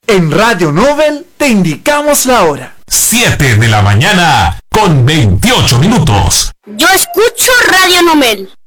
En Radio Nobel te indicamos la hora. 7 de la mañana con 28 minutos. Yo escucho Radio Nobel.